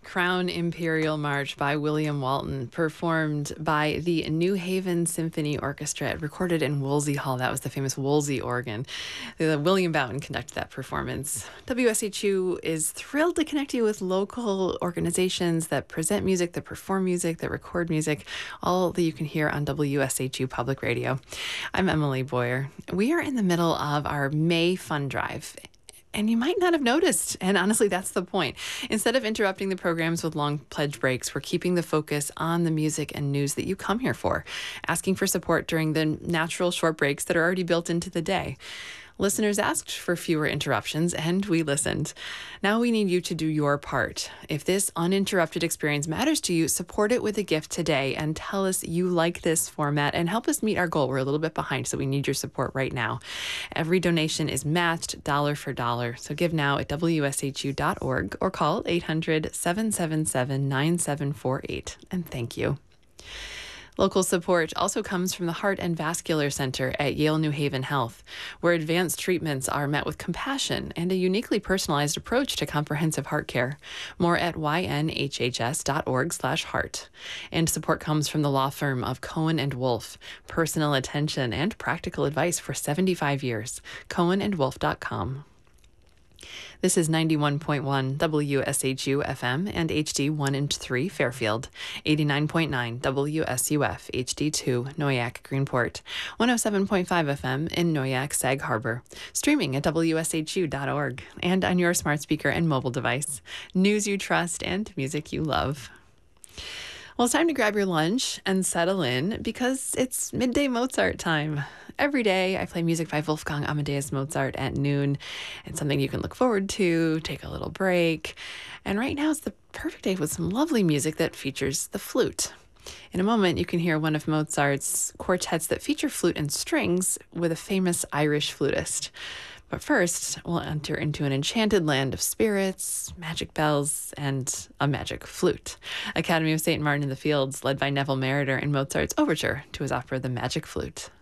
Crown Imperial March by William Walton, performed by the New Haven Symphony Orchestra, recorded in Woolsey Hall. That was the famous Woolsey organ. William Boughton conducted that performance. WSHU is thrilled to connect you with local organizations that present music, that perform music, that record music, all that you can hear on WSHU Public Radio. I'm Emily Boyer. We are in the middle of our May Fund Drive. And you might not have noticed. And honestly, that's the point. Instead of interrupting the programs with long pledge breaks, we're keeping the focus on the music and news that you come here for, asking for support during the natural short breaks that are already built into the day. Listeners asked for fewer interruptions, and we listened. Now we need you to do your part. If this uninterrupted experience matters to you, support it with a gift today and tell us you like this format and help us meet our goal. We're a little bit behind, so we need your support right now. Every donation is matched dollar for dollar, so give now at wshu.org or call 800-777-9748. And thank you. Local support also comes from the Heart and Vascular Center at Yale New Haven Health, where advanced treatments are met with compassion and a uniquely personalized approach to comprehensive heart care. More at ynhhs.org/heart. And support comes from the law firm of Cohen and Wolf, personal attention and practical advice for 75 years. cohenandwolf.com. This is 91.1 WSHU FM and HD 1 and 3 Fairfield, 89.9 WSUF HD2 Noyak Greenport, 107.5 FM in Noyak Sag Harbor, streaming at WSHU.org and on your smart speaker and mobile device. News you trust and music you love. Well, it's time to grab your lunch and settle in because it's midday Mozart time. Every day I play music by Wolfgang Amadeus Mozart at noon. It's something you can look forward to, take a little break. And right now it's the perfect day with some lovely music that features the flute. In a moment, you can hear one of Mozart's quartets that feature flute and strings with a famous Irish flutist. But first, we'll enter into an enchanted land of spirits, magic bells, and a magic flute. Academy of St. Martin in the Fields, led by Neville Marriner in Mozart's overture to his opera The Magic Flute.